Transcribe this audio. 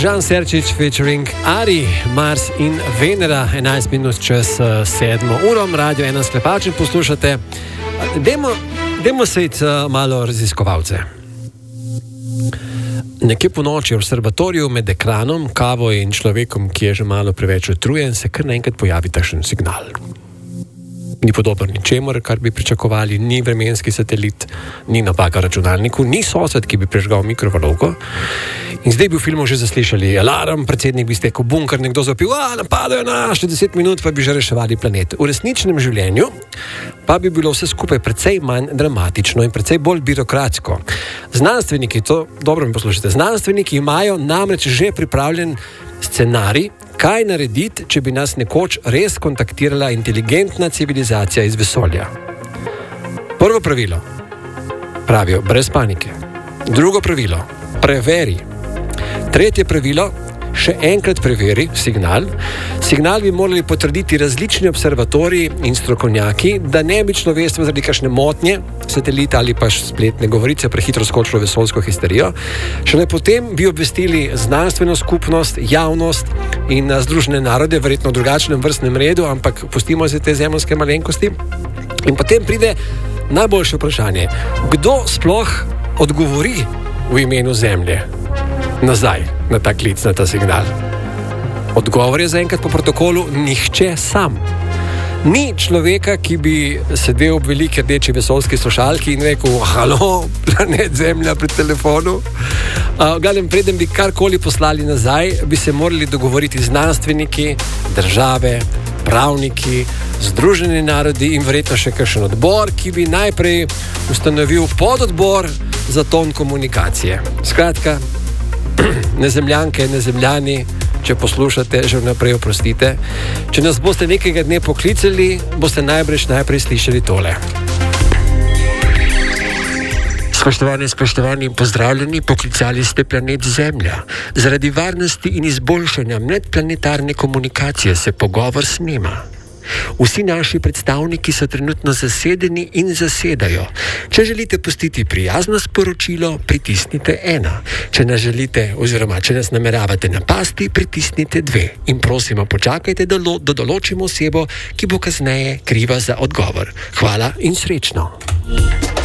Žan Serčič featuring Ari, Mars in Venera, 11 minut čez 7 uro, Radio 1 Sklepačem poslušate. Dajmo se iti malo raziskovalce. Nekje po noči v observatoriju med ekranom, kavo in človekom, ki je že malo preveč utrujen, se kar naenkrat pojavi takšen signal. Ni podobno ničemur, kar bi pričakovali, ni vremenski satelit, ni napaka računalniku, ni sosed, ki bi prežgal mikrovalovko. In zdaj bi v filmu že zaslišali alarm, predsednik bi stekel bunker, nekdo zapil, napadajo nas, še 10 minut pa bi že reševali planet. V resničnem življenju pa bi bilo vse skupaj precej manj dramatično in precej bolj birokratsko. Znanstveniki, to dobro mi poslušajte, znanstveniki imajo namreč že pripravljen scenarij, kaj narediti, če bi nas nekoč res kontaktirala inteligentna civilizacija iz vesolja. Prvo pravilo, pravijo, brez panike. Drugo pravilo, preveri. Tretje pravilo, še enkrat preveri signal. Signal bi morali potrditi različni observatoriji in strokovnjaki, da ne bi človeštvo zaradi kakšne motnje, satelita ali pa spletne govorice prehitro skočilo v vesoljsko histerijo. Šele potem bi obvestili znanstveno skupnost, javnost in Združene narode, verjetno v drugačnem vrstnem redu, ampak pustimo se te zemeljske malenkosti. In potem pride najboljše vprašanje. Kdo sploh odgovori v imenu Zemlje nazaj na ta klic, na ta signal? Odgovor je zaenkrat po protokolu nihče sam. Ni človeka, ki bi sedel ob veliki rdeči vesoljski slušalki in rekel, halo, planet Zemlja pri telefonu. Preden bi karkoli poslali nazaj, bi se morali dogovoriti znanstveniki, države, pravniki, Združeni narodi in verjetno še kakšen odbor, ki bi najprej ustanovil pododbor za ton komunikacije. Skratka, nezemljanke, nezemljani, če poslušate, že vnaprej oprostite. Če nas boste nekega dne poklicali, boste najprej slišali tole. Spoštovani, pozdravljeni, poklicali ste planet Zemlja. Zaradi varnosti in izboljšanja medplanetarne komunikacije se pogovor snema. Vsi naši predstavniki so trenutno zasedeni in zasedajo. Če želite pustiti prijazno sporočilo, pritisnite 1. Če nas želite oziroma če nas nameravate napasti, pritisnite 2. In prosimo, počakajte, da določimo osebo, ki bo kasneje kriva za odgovor. Hvala in srečno.